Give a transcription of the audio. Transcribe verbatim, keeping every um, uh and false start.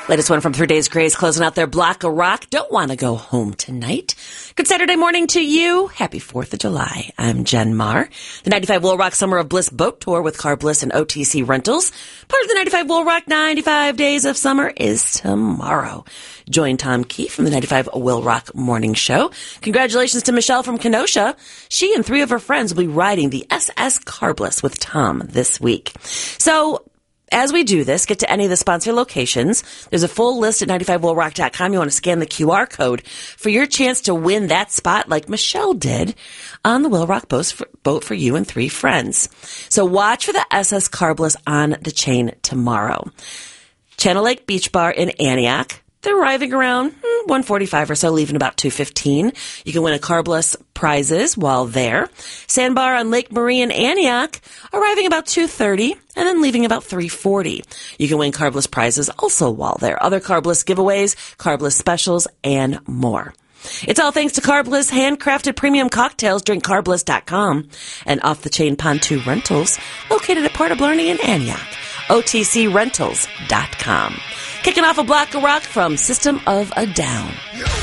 Latest one from Three Days Grace closing out their block of rock. Don't want to go home tonight. Good Saturday morning to you. Happy fourth of July. I'm Jen Marr. The ninety-five Will Rock Summer of Bliss boat tour with Car Bliss and O T C Rentals. Part of the ninety-five Will Rock ninety-five Days of Summer is tomorrow. Join Tom Keefe from the ninety-five Will Rock Morning Show. Congratulations to Michelle from Kenosha. She and three of her friends will be riding the S S Car Bliss with Tom this week. So, as we do this, get to any of the sponsor locations. There's a full list at ninety-five will rock dot com. You want to scan the Q R code for your chance to win that spot like Michelle did on the Will Rock boat for, boat for you and three friends. So watch for the S S Car Bliss on the chain tomorrow. Channel Lake Beach Bar in Antioch. They're arriving around one forty-five or so, leaving about two fifteen. You can win a Car Bliss prizes while there. Sandbar on Lake Marie in Antioch, arriving about two thirty and then leaving about three forty. You can win Car Bliss prizes also while there. Other Car Bliss giveaways, Car Bliss specials, and more. It's all thanks to Car Bliss handcrafted premium cocktails. Drink car bliss dot com and Off the Chain Pontoon Rentals, located at Port of Blarney in Antioch. O T C rentals dot com. Kicking off a block of rock from System of a Down.